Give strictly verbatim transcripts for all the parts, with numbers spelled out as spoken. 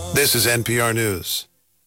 This is N P R News.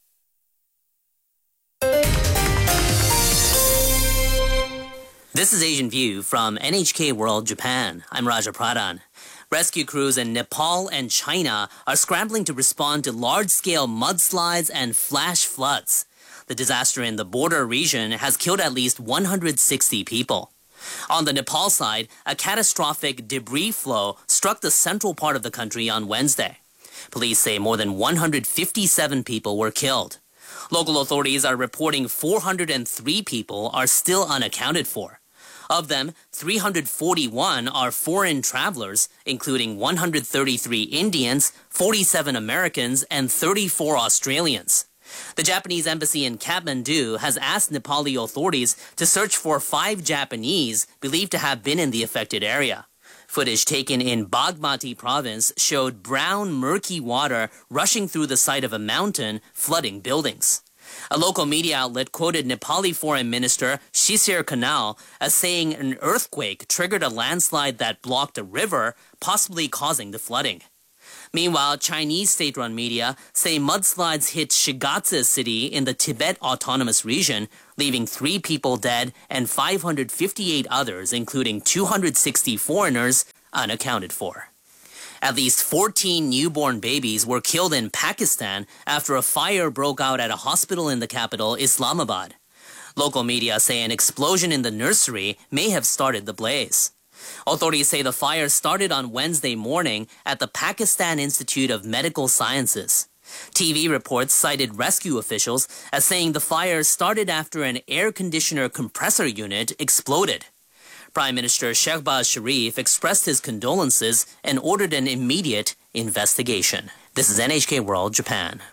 This is Asian View from N H K World Japan. I'm Raja Pradhan. Rescue crews in Nepal and China are scrambling to respond to large-scale mudslides and flash floods. The disaster in the border region has killed at least one hundred sixty people. On the Nepal side, a catastrophic debris flow struck the central part of the country on Wednesday. Police say more than one hundred fifty-seven people were killed. Local authorities are reporting four hundred three people are still unaccounted for. Of them, three hundred forty-one are foreign travelers, including one hundred thirty-three Indians, forty-seven Americans, and thirty-four Australians. The Japanese embassy in Kathmandu has asked Nepali authorities to search for five Japanese believed to have been in the affected area. Footage taken in Bagmati province showed brown, murky water rushing through the side of a mountain, flooding buildings. A local media outlet quoted Nepali Foreign Minister Shishir Kanal as saying an earthquake triggered a landslide that blocked a river, possibly causing the flooding. Meanwhile, Chinese state-run media say mudslides hit Shigatse city in the Tibet Autonomous Region, leaving three people dead and five hundred fifty-eight others, including two hundred sixty foreigners, unaccounted for. At least fourteen newborn babies were killed in Pakistan after a fire broke out at a hospital in the capital, Islamabad. Local media say an explosion in the nursery may have started the blaze. Authorities say the fire started on Wednesday morning at the Pakistan Institute of Medical Sciences. T V reports cited rescue officials as saying the fire started after an air conditioner compressor unit exploded. Prime Minister Shehbaz Sharif expressed his condolences and ordered an immediate investigation. This is N H K World Japan.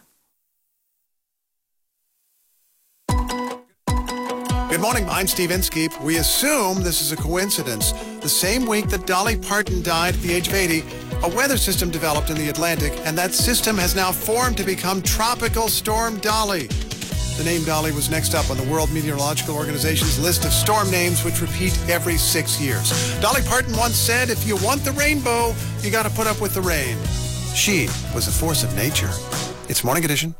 Good morning, I'm Steve Inskeep. We assume this is a coincidence. The same week that Dolly Parton died at the age of eighty, a weather system developed in the Atlantic, and that system has now formed to become Tropical Storm Dolly. The name Dolly was next up on the World Meteorological Organization's list of storm names, which repeat every six years. Dolly Parton once said, if you want the rainbow, you got to put up with the rain. She was a force of nature. It's Morning Edition.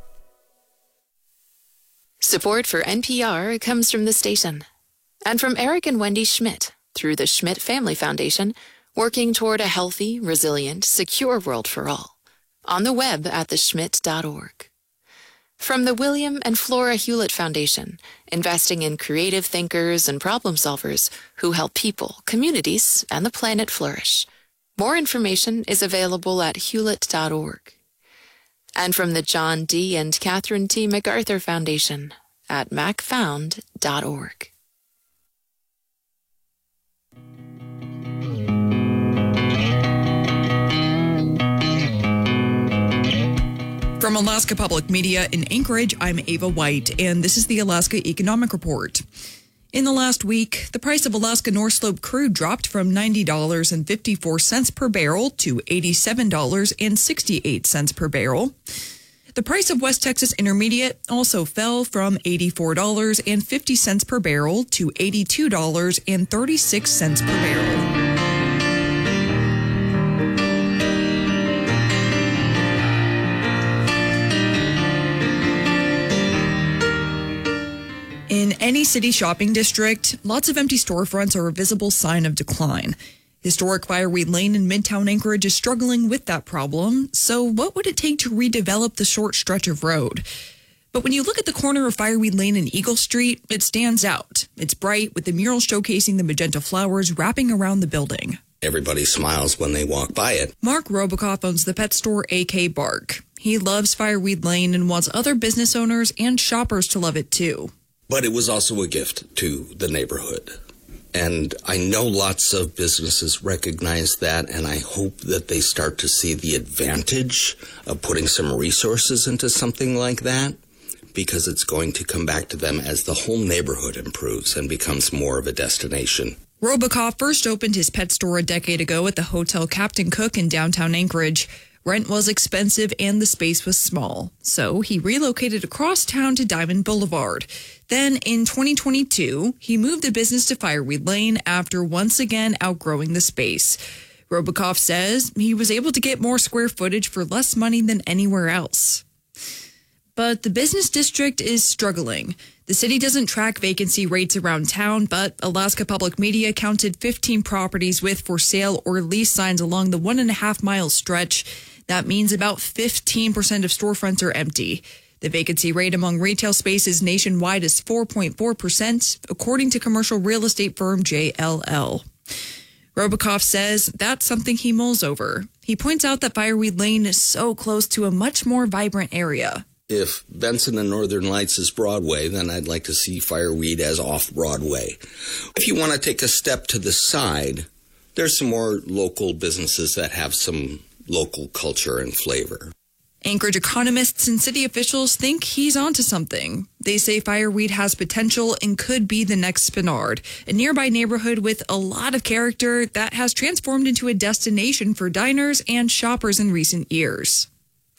Support for N P R comes from the station and from Eric and Wendy Schmidt through the Schmidt Family Foundation, working toward a healthy, resilient, secure world for all. On the web at the schmidt dot org. From the William and Flora Hewlett Foundation, investing in creative thinkers and problem solvers who help people, communities, and the planet flourish. More information is available at hewlett dot org. And from the John D. and Catherine T. MacArthur Foundation at mac found dot org. From Alaska Public Media in Anchorage, I'm Ava White, and this is the Alaska Economic Report. In the last week, the price of Alaska North Slope crude dropped from ninety dollars and fifty-four cents per barrel to eighty-seven dollars and sixty-eight cents per barrel. The price of West Texas Intermediate also fell from eighty-four dollars and fifty cents per barrel to eighty-two dollars and thirty-six cents per barrel. In any city shopping district, lots of empty storefronts are a visible sign of decline. Historic Fireweed Lane in Midtown Anchorage is struggling with that problem, so what would it take to redevelop the short stretch of road? But when you look at the corner of Fireweed Lane and Eagle Street, it stands out. It's bright, with the mural showcasing the magenta flowers wrapping around the building. Everybody smiles when they walk by it. Mark Robicoff owns the pet store A K Bark. He loves Fireweed Lane and wants other business owners and shoppers to love it too. But it was also a gift to the neighborhood. And I know lots of businesses recognize that, and I hope that they start to see the advantage of putting some resources into something like that, because it's going to come back to them as the whole neighborhood improves and becomes more of a destination. Robicoff first opened his pet store a decade ago at the Hotel Captain Cook in downtown Anchorage. Rent was expensive and the space was small, so he relocated across town to Diamond Boulevard. Then in twenty twenty-two, he moved the business to Fireweed Lane after once again outgrowing the space. Robakoff says he was able to get more square footage for less money than anywhere else. But the business district is struggling. The city doesn't track vacancy rates around town, but Alaska Public Media counted fifteen properties with for sale or lease signs along the one and a half mile stretch. That means about fifteen percent of storefronts are empty. The vacancy rate among retail spaces nationwide is four point four percent, according to commercial real estate firm J L L. Robakoff says that's something he mulls over. He points out that Fireweed Lane is so close to a much more vibrant area. If Benson and Northern Lights is Broadway, then I'd like to see Fireweed as off-Broadway. If you want to take a step to the side, there's some more local businesses that have some local culture and flavor. Anchorage economists and city officials think he's onto something. They say Fireweed has potential and could be the next Spenard, a nearby neighborhood with a lot of character that has transformed into a destination for diners and shoppers in recent years.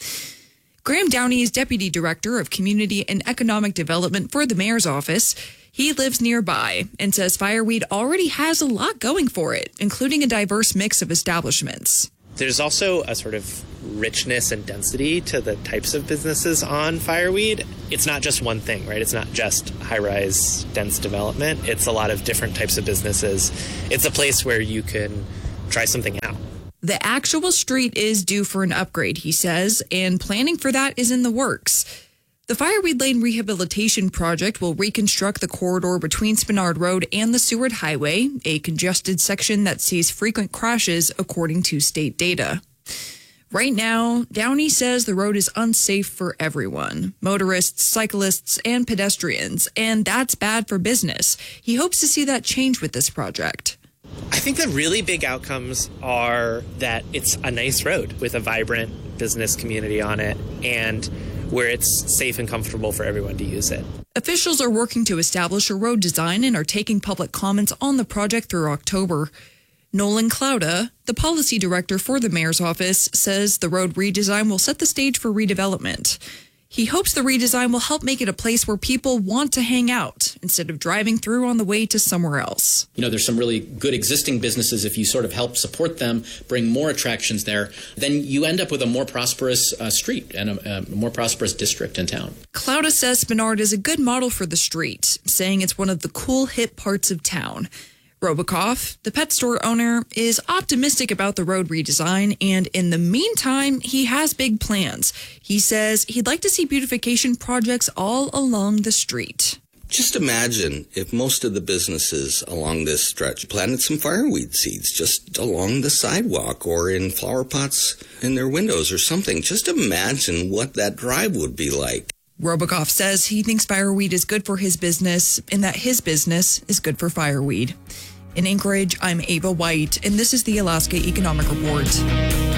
Graham Downey is Deputy Director of Community and Economic Development for the Mayor's Office. He lives nearby and says Fireweed already has a lot going for it, including a diverse mix of establishments. There's also a sort of richness and density to the types of businesses on Fireweed. It's not just one thing, right? It's not just high-rise, dense development. It's a lot of different types of businesses. It's a place where you can try something out. The actual street is due for an upgrade, he says, and planning for that is in the works. The Fireweed Lane Rehabilitation Project will reconstruct the corridor between Spenard Road and the Seward Highway, a congested section that sees frequent crashes, according to state data. Right now, Downey says the road is unsafe for everyone, motorists, cyclists, and pedestrians, and that's bad for business. He hopes to see that change with this project. I think the really big outcomes are that it's a nice road with a vibrant business community on it and where it's safe and comfortable for everyone to use it. Officials are working to establish a road design and are taking public comments on the project through October. Nolan Clouda, the policy director for the mayor's office, says the road redesign will set the stage for redevelopment. He hopes the redesign will help make it a place where people want to hang out instead of driving through on the way to somewhere else. You know, there's some really good existing businesses. If you sort of help support them, bring more attractions there, then you end up with a more prosperous uh, street and a, a more prosperous district in town. Clouda says Spenard is a good model for the street, saying it's one of the cool, hip parts of town. Robakoff, the pet store owner, is optimistic about the road redesign, and in the meantime, he has big plans. He says he'd like to see beautification projects all along the street. Just imagine if most of the businesses along this stretch planted some fireweed seeds just along the sidewalk or in flower pots in their windows or something. Just imagine what that drive would be like. Robakoff says he thinks fireweed is good for his business and that his business is good for fireweed. In Anchorage, I'm Ava White, and this is the Alaska Economic Report.